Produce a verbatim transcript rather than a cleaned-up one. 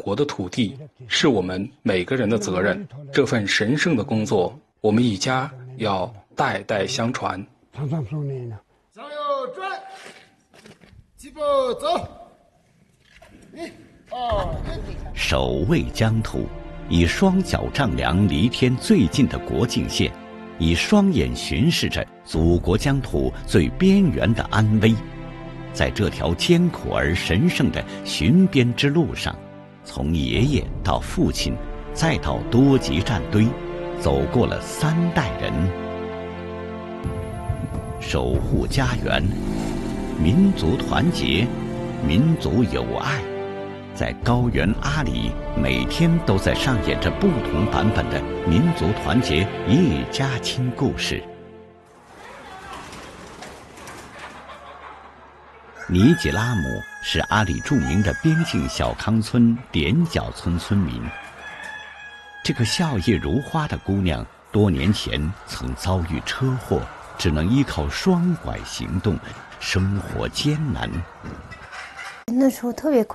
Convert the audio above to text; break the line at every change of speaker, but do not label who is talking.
国的土地，是我们每个人的责任。这份神圣的工作，我们一家要代代相传。
长长数年了。
向右转，齐步走。一、二、
守卫疆土，以双脚丈量离天最近的国境线，以双眼巡视着祖国疆土最边缘的安危。在这条艰苦而神圣的巡边之路上，从爷爷到父亲，再到多级战堆，走过了三代人。守护家园，民族团结，民族友爱，在高原阿里，每天都在上演着不同版本的民族团结一家亲故事。尼吉拉姆是阿里著名的边境小康村点角村村民。这个笑靥如花的姑娘，多年前曾遭遇车祸，只能依靠双拐行动，生活艰难。
那时候特别